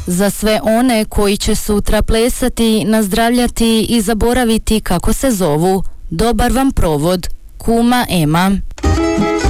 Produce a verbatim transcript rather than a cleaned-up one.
Za sve one koji će sutra plesati, nazdravljati i zaboraviti kako se zovu, dobar vam provod. Kuma Ema.